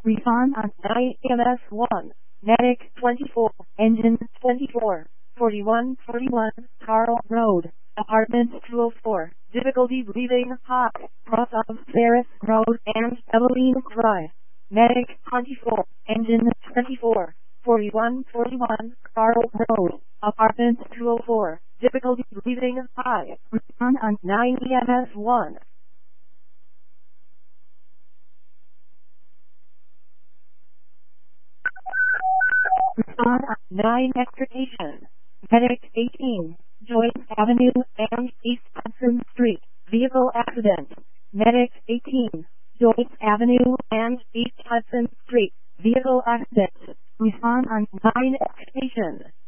Respond on 9 EMS 1. Medic 24. Engine 24. 4141 Carl Road. Apartment 204. Difficulty breathing hot. Cross of Ferris Road and Eveline Drive. Medic 24. Engine 24. 4141 Carl Road. Apartment 204. Difficulty breathing high. Respond on 9 EMS 1. Respond on 9 Extrication. Medic 18. Joyce Avenue and East Hudson Street. Vehicle accident. Medic 18. Joyce Avenue and East Hudson Street. Vehicle accident. Respond on 9 Extrication.